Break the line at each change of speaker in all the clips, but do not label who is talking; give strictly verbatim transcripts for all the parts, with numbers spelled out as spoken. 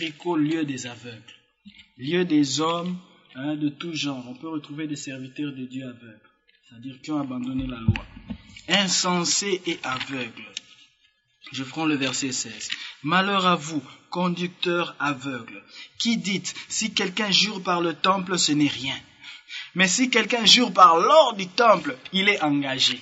Jéricho, lieu des aveugles, lieu des hommes hein, de tout genre. On peut retrouver des serviteurs de Dieu aveugles, c'est-à-dire qui ont abandonné la loi. Insensés et aveugles. Je prends le verset seize. Malheur à vous, conducteurs aveugles, qui dites, si quelqu'un jure par le temple, ce n'est rien. Mais si quelqu'un jure par l'or du temple, il est engagé.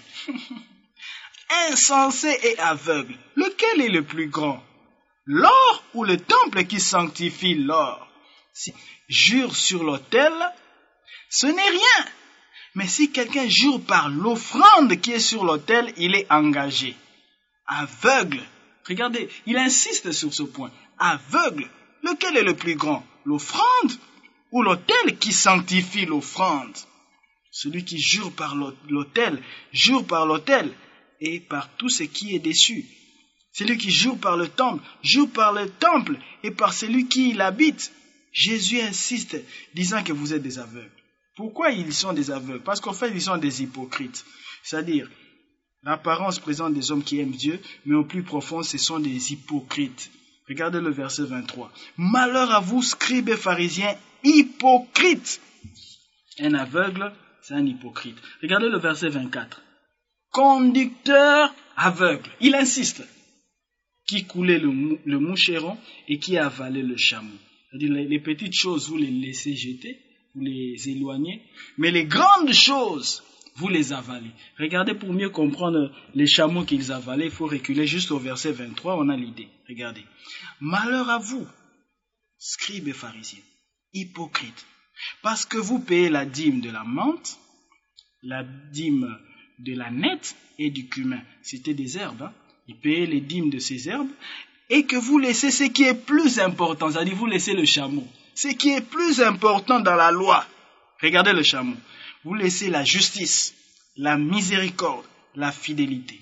Insensé et aveugle, lequel est le plus grand? L'or ou le temple qui sanctifie l'or? Si jure sur l'autel, ce n'est rien. Mais si quelqu'un jure par l'offrande qui est sur l'autel, il est engagé. Aveugle. Regardez, il insiste sur ce point. Aveugle. Lequel est le plus grand? L'offrande ou l'autel qui sanctifie l'offrande? Celui qui jure par l'autel, jure par l'autel et par tout ce qui est dessus. Celui qui jure par le temple, jure par le temple et par celui qui y habite. Jésus insiste, disant que vous êtes des aveugles. Pourquoi ils sont des aveugles? Parce qu'en fait, ils sont des hypocrites. C'est-à-dire, l'apparence présente des hommes qui aiment Dieu, mais au plus profond, ce sont des hypocrites. Regardez le verset vingt-trois. Malheur à vous, scribes et pharisiens, hypocrites. Un aveugle, c'est un hypocrite. Regardez le verset vingt-quatre. Conducteur aveugle. Il insiste. Qui coulait le, mou, le moucheron et qui avalait le chameau. C'est-à-dire, les, les petites choses, vous les laissez jeter, vous les éloignez, mais les grandes choses, vous les avalez. Regardez, pour mieux comprendre les chameaux qu'ils avalaient, il faut reculer juste au verset vingt-trois, on a l'idée. Regardez. Malheur à vous, scribes et pharisiens, hypocrites, parce que vous payez la dîme de la menthe, la dîme de la nette et du cumin. C'était des herbes, hein? Ils payaient les dîmes de ces herbes, et que vous laissez ce qui est plus important, c'est-à-dire vous laissez le chameau. Ce qui est plus important dans la loi, regardez le chameau. Vous laissez la justice, la miséricorde, la fidélité.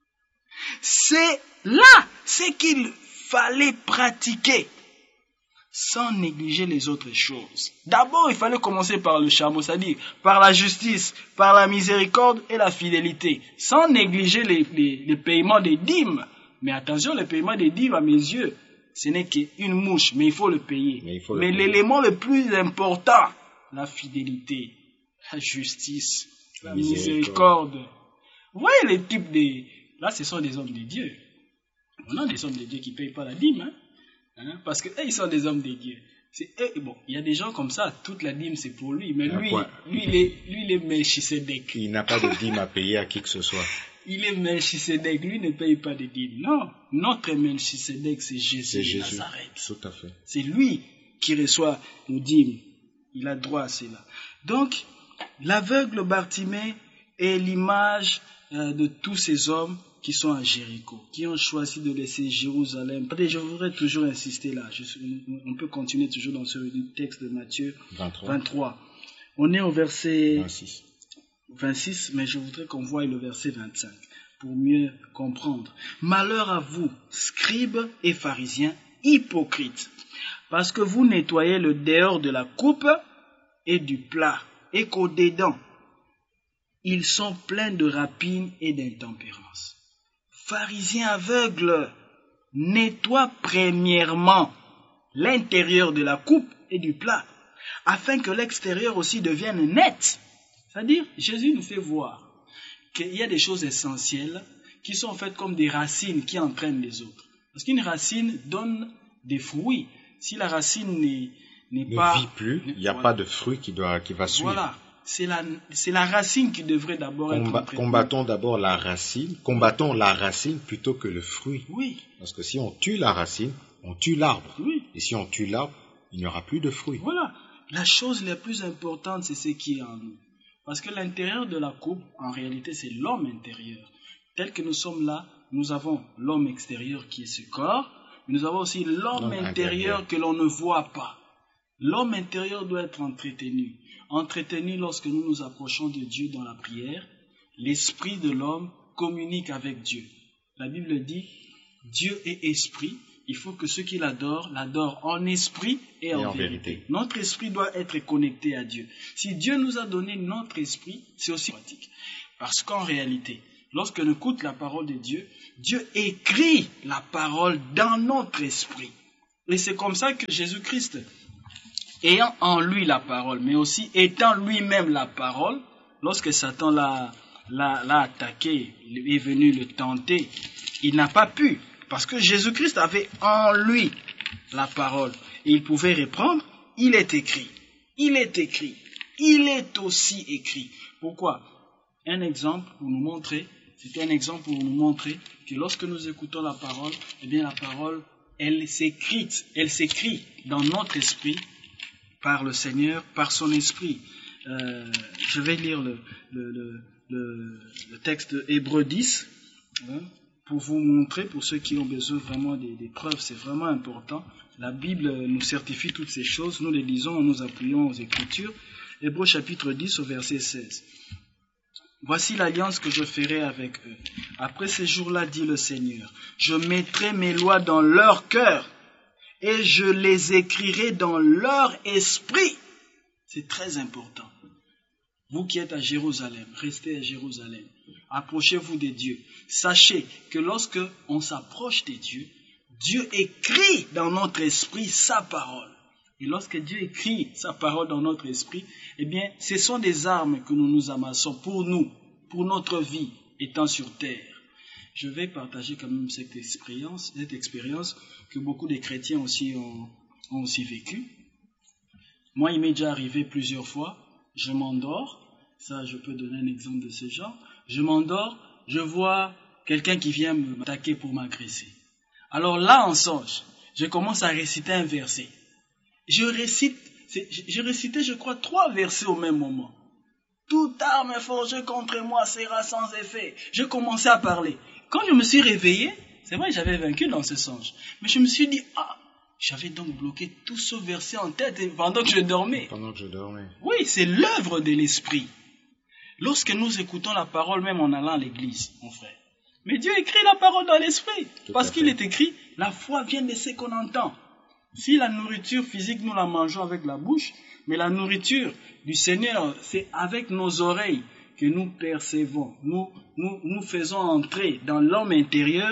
C'est là ce qu'il fallait pratiquer sans négliger les autres choses. D'abord, il fallait commencer par le chameau, c'est-à-dire par la justice, par la miséricorde et la fidélité, sans négliger les, les, les paiements des dîmes. Mais attention, le paiement des dîmes, à mes yeux, ce n'est qu'une mouche, mais il faut le payer. Mais, le mais payer. L'élément le plus important, la fidélité, la justice, la miséricorde. Vous voyez les types de... Là, ce sont des hommes de Dieu. On a des hommes de Dieu qui ne payent pas la dîme, hein? Hein? Parce que eux, ils sont des hommes de Dieu. C'est eux, bon, il y a des gens comme ça, toute la dîme c'est pour lui, mais lui, lui, il est, lui, il est Melchisedec.
Il n'a pas de dîme à payer à qui que ce soit.
Il est Melchisedec, lui ne paye pas de dîme. Non, notre Melchisedec, c'est Jésus,
c'est Jésus
de Nazareth.
Tout à fait.
C'est lui qui reçoit nos dîmes. Il a droit à cela. Donc, l'aveugle Bartimée est l'image euh, de tous ces hommes qui sont à Jéricho, qui ont choisi de laisser Jérusalem. Je voudrais toujours insister là. Je, on peut continuer toujours dans ce texte de Matthieu vingt-trois. vingt-trois. On est au verset
vingt-six.
vingt-six, mais je voudrais qu'on voie le verset vingt-cinq pour mieux comprendre. Malheur à vous, scribes et pharisiens, hypocrites, parce que vous nettoyez le dehors de la coupe et du plat, et qu'au-dedans, ils sont pleins de rapines et d'intempérance. Pharisiens aveugles, nettoie premièrement l'intérieur de la coupe et du plat, afin que l'extérieur aussi devienne net. C'est-à-dire, Jésus nous fait voir qu'il y a des choses essentielles qui sont en fait comme des racines qui entraînent les autres. Parce qu'une racine donne des fruits. Si la racine n'est, n'est
ne
pas...
Ne vit plus, il n'y a voilà. pas de fruit qui, doit, qui va suivre.
Voilà. C'est la, c'est la racine qui devrait d'abord
Comba, être... Combattons d'abord la racine, combattons la racine plutôt que le fruit.
Oui.
Parce que si on tue la racine, on tue l'arbre.
Oui.
Et si on tue l'arbre, il n'y aura plus de fruits.
Voilà. La chose la plus importante, c'est ce qui est en nous. Parce que l'intérieur de la coupe, en réalité, c'est l'homme intérieur. Tel que nous sommes là, nous avons l'homme extérieur qui est ce corps, mais nous avons aussi l'homme intérieur, intérieur que l'on ne voit pas. L'homme intérieur doit être entretenu. Entretenu lorsque nous nous approchons de Dieu dans la prière. L'esprit de l'homme communique avec Dieu. La Bible dit, Dieu est esprit. Il faut que ceux qui l'adorent, l'adorent en esprit et, et en, en vérité. vérité. Notre esprit doit être connecté à Dieu. Si Dieu nous a donné notre esprit, c'est aussi pratique. Parce qu'en réalité, lorsque nous écoutons la parole de Dieu, Dieu écrit la parole dans notre esprit. Et c'est comme ça que Jésus-Christ, ayant en lui la parole, mais aussi étant lui-même la parole, lorsque Satan l'a, l'a, l'a attaqué, est venu le tenter, il n'a pas pu, parce que Jésus-Christ avait en lui la parole, et il pouvait répondre, il est écrit, il est écrit, il est aussi écrit. Pourquoi? Un exemple pour nous montrer, c'était un exemple pour nous montrer que lorsque nous écoutons la parole, eh bien la parole, elle s'écrit, elle s'écrit dans notre esprit, par le Seigneur, par son esprit. Euh, je vais lire le, le, le, le, le texte de Hébreux dix, hein, pour vous montrer, pour ceux qui ont besoin vraiment des, des preuves, c'est vraiment important. La Bible nous certifie toutes ces choses, nous les lisons, nous nous appuyons aux Écritures. Hébreux chapitre dix au verset seize. Voici l'alliance que je ferai avec eux. Après ces jours-là, dit le Seigneur, je mettrai mes lois dans leur cœur et je les écrirai dans leur esprit. C'est très important. Vous qui êtes à Jérusalem, restez à Jérusalem. Approchez-vous des dieux. Sachez que lorsque on s'approche des dieux, Dieu écrit dans notre esprit sa parole. Et lorsque Dieu écrit sa parole dans notre esprit, eh bien, ce sont des armes que nous nous amassons pour nous, pour notre vie étant sur terre. Je vais partager quand même cette expérience, cette expérience que beaucoup de chrétiens aussi ont, ont aussi vécu. Moi, il m'est déjà arrivé plusieurs fois, je m'endors, ça je peux donner un exemple de ce genre, je m'endors, je vois quelqu'un qui vient m'attaquer pour m'agresser. Alors là, en songe, je commence à réciter un verset. Je récite, je récitais, je crois, trois versets au même moment. Toute arme forgée contre moi sera sans effet. Je commençais à parler. Quand je me suis réveillé, c'est vrai, j'avais vaincu dans ce songe. Mais je me suis dit, ah, j'avais donc bloqué tout ce verset en tête pendant que je dormais.
Pendant que je dormais.
Oui, c'est l'œuvre de l'esprit. Lorsque nous écoutons la parole, même en allant à l'église, mon frère. Mais Dieu écrit la parole dans l'esprit.
Tout
parce qu'il est écrit, la foi vient de ce qu'on entend. Si la nourriture physique, nous la mangeons avec la bouche, mais la nourriture du Seigneur, c'est avec nos oreilles que nous percevons. Nous, nous, nous faisons entrer dans l'homme intérieur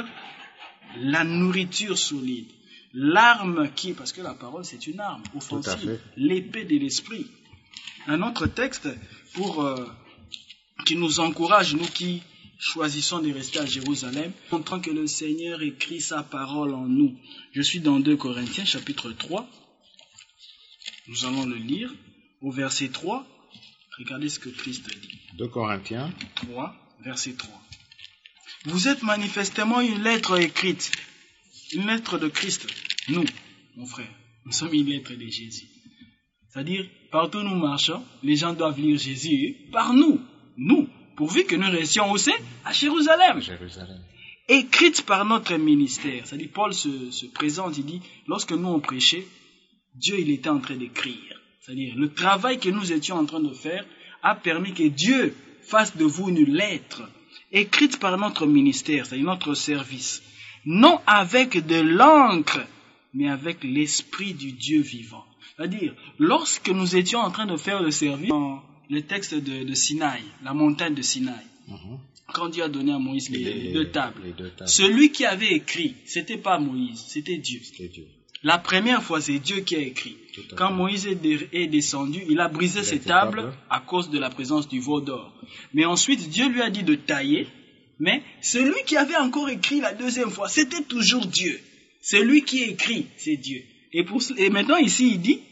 la nourriture solide. L'arme qui, parce que la parole c'est une arme offensive, l'épée de l'esprit. Un autre texte pour, euh, qui nous encourage, nous qui choisissons de rester à Jérusalem, montrant que le Seigneur écrit sa parole en nous. Je suis dans deux Corinthiens chapitre trois. Nous allons le lire au verset trois. Regardez ce que Christ dit.
deux Corinthiens
trois, verset trois. Vous êtes manifestement une lettre écrite, une lettre de Christ. Nous, mon frère, nous sommes une lettre de Jésus. C'est-à-dire, partout où nous marchons, les gens doivent lire Jésus par nous, nous, pourvu que nous restions aussi à Jérusalem.
Jérusalem.
Écrite par notre ministère. C'est-à-dire, Paul se, se présente, il dit, lorsque nous on prêchait, Dieu il était en train d'écrire. C'est-à-dire, le travail que nous étions en train de faire a permis que Dieu fasse de vous une lettre écrite par notre ministère, c'est-à-dire notre service. Non avec de l'encre, mais avec l'esprit du Dieu vivant. C'est-à-dire, lorsque nous étions en train de faire le service, dans le texte de, de Sinaï, la montagne de Sinaï, mm-hmm. quand Dieu a donné à Moïse les, les, les, deux tables,
les deux tables,
celui qui avait écrit, c'était pas Moïse, c'était Dieu.
C'était Dieu.
La première fois, c'est Dieu qui a écrit. Quand Moïse est, de, est descendu, il a brisé ses tables, tables à cause de la présence du veau d'or. Mais ensuite, Dieu lui a dit de tailler, mais celui qui avait encore écrit la deuxième fois, c'était toujours Dieu. Celui qui écrit, c'est Dieu. Et, pour, et maintenant, ici, il dit,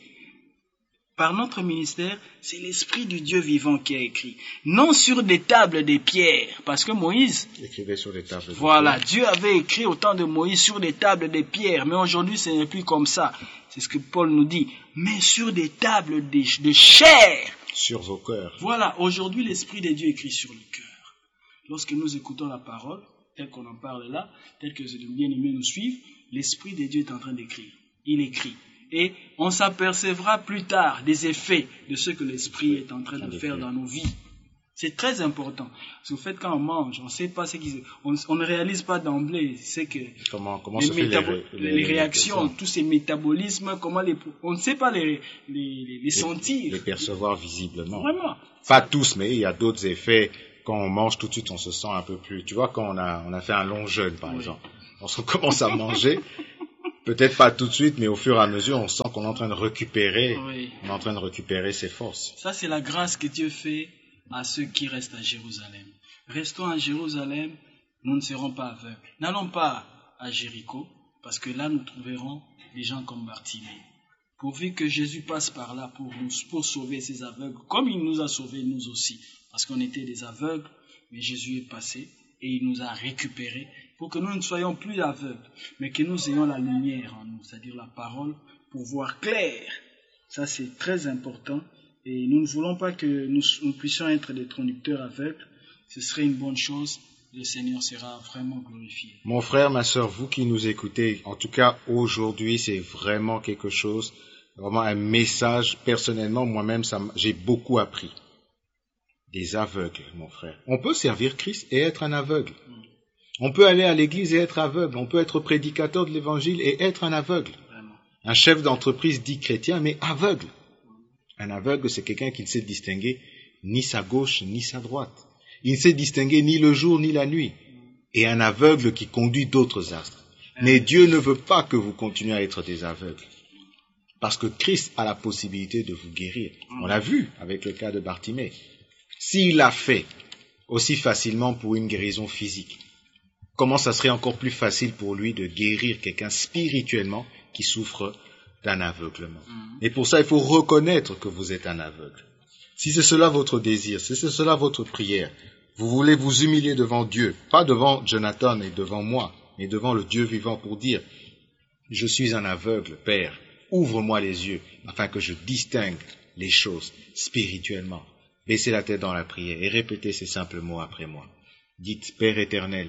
par notre ministère, c'est l'Esprit du Dieu vivant qui a écrit. Non sur des tables de pierre, parce que Moïse
écrivait sur des tables de
voilà,
pierre.
Dieu avait écrit au temps de Moïse sur des tables de pierre, mais aujourd'hui ce n'est plus comme ça. C'est ce que Paul nous dit, mais sur des tables de, de chair.
Sur vos cœurs.
Voilà, aujourd'hui l'Esprit de Dieu écrit sur le cœur. Lorsque nous écoutons la parole, tel qu'on en parle là, tel que les bien-aimés nous suivent, l'Esprit de Dieu est en train d'écrire. Il écrit. Et on s'apercevra plus tard des effets de ce que l'Esprit est en train de faire dans nos vies. C'est très important. Parce qu'au fait, quand on mange, on ne sait pas ce qui, on, on ne réalise pas d'emblée, c'est que
comment, comment
les,
se fait
métabo-
les, les,
les réactions, les tous ces métabolismes, comment les, on ne sait pas les, les, les, les sentir.
Les percevoir visiblement.
Vraiment.
Pas tous, mais il y a d'autres effets. Quand on mange, tout de suite, on se sent un peu plus. Tu vois, quand on a, on a fait un long jeûne, par oui. exemple, on se commence à manger. Peut-être pas tout de suite, mais au fur et à mesure, on sent qu'on est en train de récupérer,
Oui.
on est en train de récupérer ses forces.
Ça, c'est la grâce que Dieu fait à ceux qui restent à Jérusalem. Restons à Jérusalem, nous ne serons pas aveugles. N'allons pas à Jéricho, parce que là, nous trouverons des gens comme Bartimée. Pourvu que Jésus passe par là pour nous, pour sauver ces aveugles, comme il nous a sauvés nous aussi, parce qu'on était des aveugles, mais Jésus est passé et il nous a récupérés pour que nous ne soyons plus aveugles, mais que nous ayons la lumière en nous, c'est-à-dire la parole, pour voir clair. Ça, c'est très important. Et nous ne voulons pas que nous, nous puissions être des conducteurs aveugles. Ce serait une bonne chose. Le Seigneur sera vraiment glorifié.
Mon frère, ma sœur, vous qui nous écoutez, en tout cas aujourd'hui, c'est vraiment quelque chose, vraiment un message. Personnellement, moi-même, ça, j'ai beaucoup appris. Des aveugles, mon frère. On peut servir Christ et être un aveugle. On peut aller à l'église et être aveugle. On peut être prédicateur de l'évangile et être un aveugle.
Vraiment.
Un chef d'entreprise dit chrétien, mais aveugle. Un aveugle, c'est quelqu'un qui ne sait distinguer ni sa gauche ni sa droite. Il ne sait distinguer ni le jour ni la nuit. Et un aveugle qui conduit d'autres astres. Mais Dieu ne veut pas que vous continuiez à être des aveugles. Parce que Christ a la possibilité de vous guérir. On l'a vu avec le cas de Bartimée. S'il l'a fait aussi facilement pour une guérison physique, comment ça serait encore plus facile pour lui de guérir quelqu'un spirituellement qui souffre d'un aveuglement. Et pour ça, il faut reconnaître que vous êtes un aveugle. Si c'est cela votre désir, si c'est cela votre prière, vous voulez vous humilier devant Dieu, pas devant Jonathan et devant moi, mais devant le Dieu vivant pour dire « Je suis un aveugle, Père, ouvre-moi les yeux afin que je distingue les choses spirituellement. » Baissez la tête dans la prière et répétez ces simples mots après moi. Dites « Père éternel,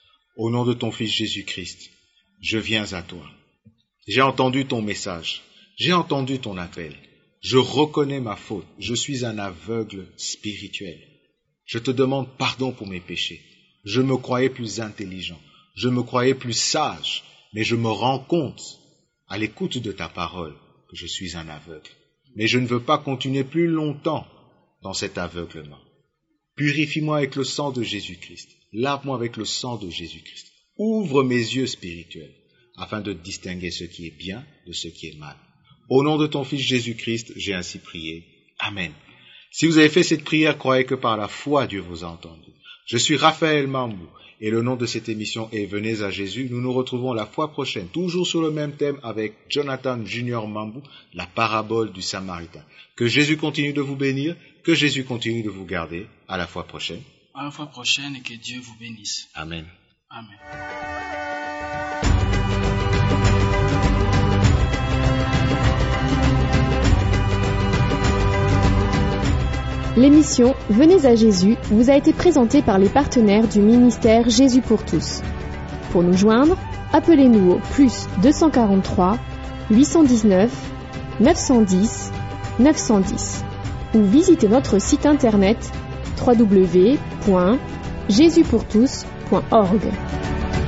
au nom de ton Fils Jésus-Christ, je viens à toi. J'ai entendu ton message, j'ai entendu ton appel. Je reconnais ma faute, je suis un aveugle spirituel. Je te demande pardon pour mes péchés. Je me croyais plus intelligent, je me croyais plus sage, mais je me rends compte, à l'écoute de ta parole, que je suis un aveugle. Mais je ne veux pas continuer plus longtemps dans cet aveuglement. Purifie-moi avec le sang de Jésus-Christ. Lave-moi avec le sang de Jésus-Christ. Ouvre mes yeux spirituels, afin de distinguer ce qui est bien de ce qui est mal. Au nom de ton Fils Jésus-Christ, j'ai ainsi prié. Amen. Si vous avez fait cette prière, croyez que par la foi, Dieu vous a entendu. Je suis Raphaël Mambou, et le nom de cette émission est Venez à Jésus. Nous nous retrouvons la fois prochaine, toujours sur le même thème avec Jonathan Junior Mambou, la parabole du Samaritain. Que Jésus continue de vous bénir, que Jésus continue de vous garder. À la fois prochaine.
À la fois prochaine et que Dieu vous bénisse.
Amen.
Amen.
L'émission Venez à Jésus vous a été présentée par les partenaires du ministère Jésus pour tous. Pour nous joindre, appelez-nous au plus deux cent quarante-trois, huit cent dix-neuf, neuf cent dix, neuf cent dix ou visitez notre site internet w w w point jésus pour tous point org.